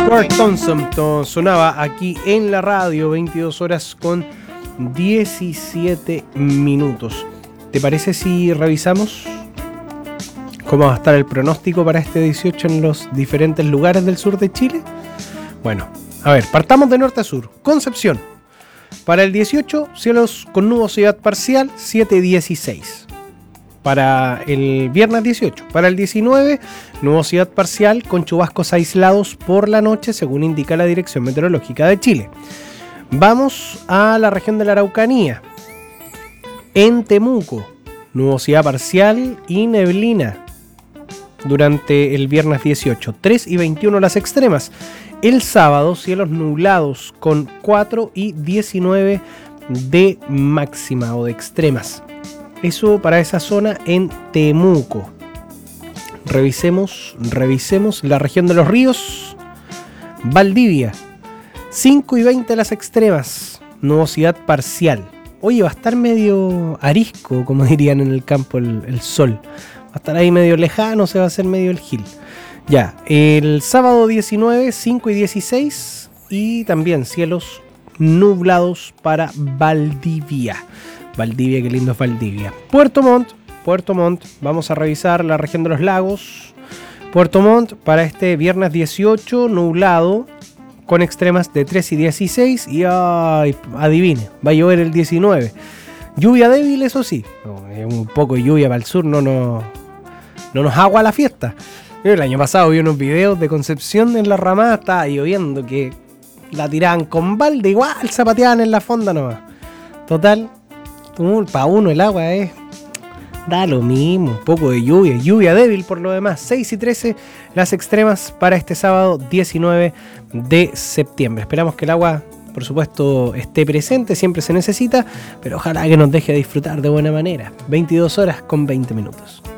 Stuart Thompson sonaba aquí en la radio, 22 horas con 17 minutos. ¿Te parece si revisamos cómo va a estar el pronóstico para este 18 en los diferentes lugares del sur de Chile? Bueno, a ver, partamos de norte a sur. Concepción. Para el 18, cielos con nubosidad parcial, 7-16. Para el viernes 18. Para el 19, nubosidad parcial con chubascos aislados por la noche, según indica la Dirección Meteorológica de Chile. Vamos a la región de la Araucanía. En Temuco, nubosidad parcial y neblina durante el viernes 18. 3 y 21 las extremas. El sábado, cielos nublados con 4 y 19 de máxima o de extremas. Eso para esa zona en Temuco. Revisemos la región de los ríos. Valdivia, 5 y 20 las extremas, nubosidad parcial. Oye, va a estar medio arisco, como dirían en el campo, el sol. Va a estar ahí medio lejano, se va a hacer medio el gil. Ya, el sábado 19, 5 y 16 y también cielos nublados para Valdivia. Valdivia, qué lindo es Valdivia. Puerto Montt, vamos a revisar la región de los lagos. Puerto Montt para este viernes 18, nublado, con extremas de 3 y 16 y adivine, va a llover el 19. Lluvia débil, eso sí, un poco de lluvia para el sur no nos agua la fiesta. El año pasado vi unos videos de Concepción en la ramada, estaba lloviendo que la tiraban con balde, igual zapateaban en la fonda nomás. Total, para uno el agua da lo mismo, un poco de lluvia débil por lo demás. 6 y 13 las extremas para este sábado 19 de septiembre. Esperamos que el agua, por supuesto, esté presente, siempre se necesita, pero ojalá que nos deje disfrutar de buena manera. 22 horas con 20 minutos.